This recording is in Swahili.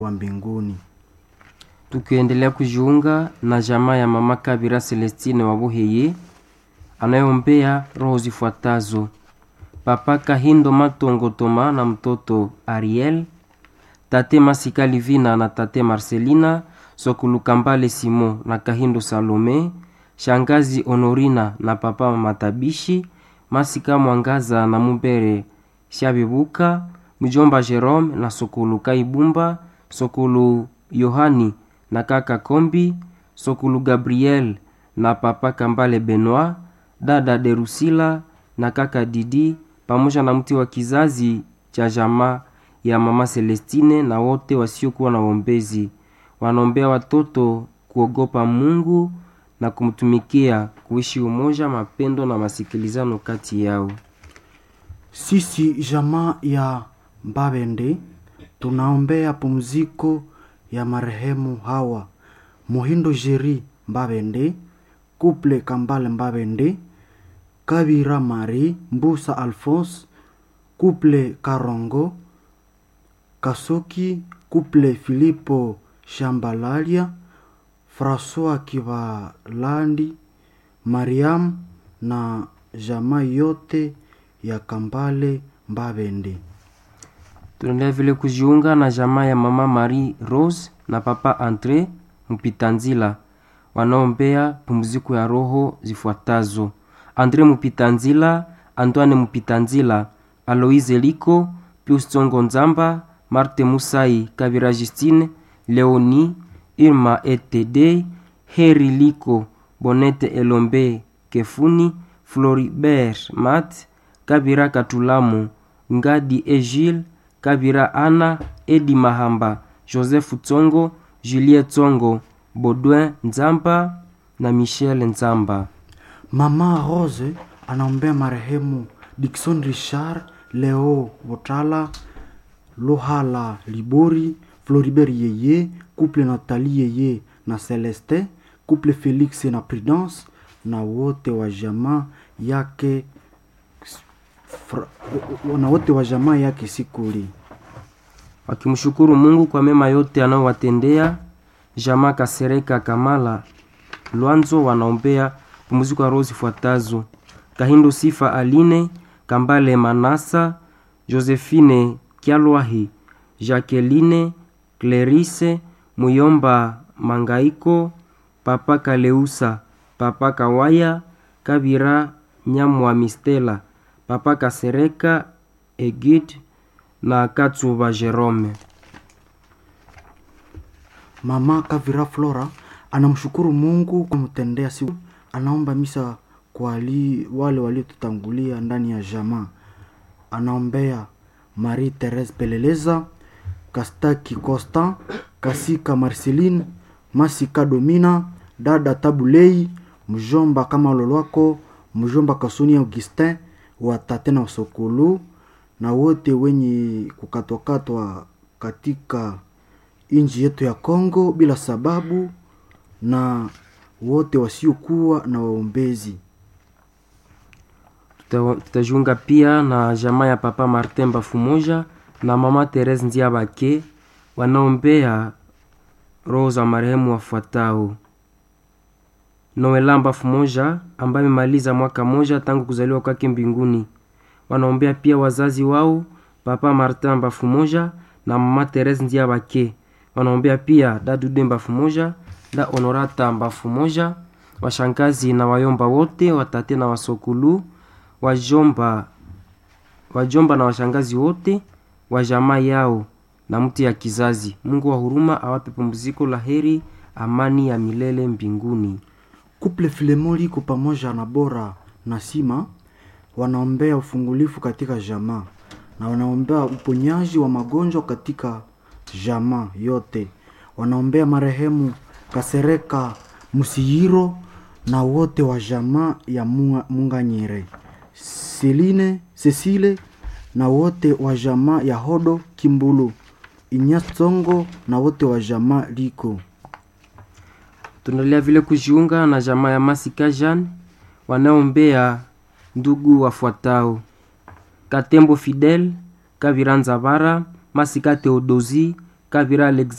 wa mbinguni. Tukiendelea kujiunga na jamaa ya mama Kabira Celestine wa Buheye anayeombea roho zifuatazo: Papa Kahindo Matongo Toma na mtoto Ariel, Tate Masika Livina na Tate Marcelina, Sokulu Kambale Simo na Kahindo Salome, Shangazi Honorina na Papa Matabishi, Masika Mwangaza na Mubere Shabibuka, Mjomba Jerome na Sokulu Kaibumba, Sokulu Yohani na kaka Kombi, Sokulu Gabriel na Papa Kambale Benoit, dada Derusila na kaka Didi, pamoja na mti wa kizazi cha jamaa ya mama Celestine na wote wasiokuwa na wombezi. Wanaombea watoto kuogopa Mungu na kumtumikia, kuishi umoja, mapendo na masikilizano kati yao. Sisi jamaa ya Mbabende tunaombea pumziko ya marehemu hawa: Muhindo Jeri Mbabende, Couple Kambale Mbabende, Kabira Marie Mbusa Alphonse, Couple Karongo Kasoki, Couple Filipo Shambalalia, François Kivalandi, Mariam na jamaa yote ya Kambale Mbabende. Tunaendelea vile kujiunga na jamaa ya mama Marie Rose na papa Andre Mupitanzila wanaombea pumziko ya roho zifuatazo: Andre Mupitanzila, Antoine Mupitanzila, Aloise Liko, Pius Tsongo Nzamba, Marte Musai, Kabira Justine, Leoni, Irma Etede, Heri Liko, Bonete Elombe Kefuni, Floribert Mat, Kabira Katulamu, Ngadi Egile, Kabira Ana, Edi Mahamba, Joseph Tsongo, Juliet Tsongo, Baudouin Nzamba na Michel Nzamba. Mama Rose anaombea marehemu Dickson Richard, Leo Botala, Lohala Libori, Floribert Yeye, Couple Nathalie Yeye na Celeste, Couple Felix na Prudence na wote wa jamaa yake Sikuli. Wakimshukuru Mungu kwa mema yote anayowatendea. Jamaa Kasereka Kamala Luanzo wanaombea pumziko ya roho zifuatazo: Kahindo Sifa Aline, Kambale Manasa, Josephine Kialwahi, Jacqueline Clarice, Muyomba Mangaiko, Papa Kaleusa, Papa Kawaya, Kabira Nyamwa Mistela, Papa Kasereka Egid na Katsuba Jerome. Mama Kavira Flora anamshukuru Mungu kwa kumtendea siku. Anaomba misa kwa wale waliotutangulia ndani ya jamaa. Anaombea Marie Therese Peleleza, Kastaki Costa, Kasika Marceline, Masika Domina, dada Tabulei, mjomba kama Lolwako, mjomba Kasuni Augustin wa Tate na Sokulu na wote wenye kukatwakatwa katika inji yetu ya Kongo bila sababu na wote wasiokuwa na waombezi. Tutajiunga pia na jamaa ya papa Martin Bafumoja na mama Therese Ndiabake wanaombea roho za marehemu wafuatao: Noelamba Bafumoja ambaye amemaliza mwaka moja tangu kuzaliwa kwake mbinguni. Wanaombea pia wazazi wao papa Martin Bafumoja na mama Therese Ndiabake. Wanaombea pia Dadude Bafumoja, da Honorata Bafumoja, washangazi na wayomba wote, watate na wasokulu, wajomba na washangazi wote wa jamaa yao na mti ya kizazi. Mungu wa huruma awape pumziko la heri, amani ya milele mbinguni. Couple Filemoli kwa pamoja na Bora na Sima wanaombea ufungulifu katika jamaa na wanaombea uponyaji wa magonjwa katika jamaa yote. Wanaombea marehemu Kasereka Musihiro na wote wa jamaa ya Munganyere, Cecile na wote wa jamaa ya Hodo Kimbulu, Inyasongo na wote wa jamaa Liko. Tunaendelea vile kujiunga na jamaa ya Masika Jean wanaombea ndugu wafuatao: Katembo Fidel, Kabira Nzabara, Masika Theodosi, Kabira Alexander